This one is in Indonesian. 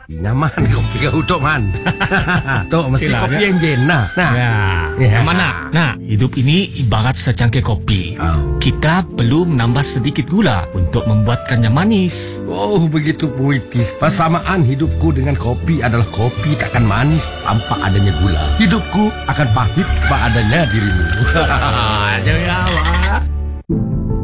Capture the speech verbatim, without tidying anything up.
Nyaman kopi kau Tok Man. Tok mesti Sila, kopi ya? yang jen nah. Nah. Ya, Ya. mana? Nah, hidup ini ibarat secangkir kopi. Oh. Kita perlu menambah sedikit gula untuk membuatkannya manis. Oh, begitu puitis. Persamaan hidupku dengan kopi adalah kopi takkan manis tanpa adanya gula. Hidupku akan pahit tanpa adanya dirimu. Jangan awak.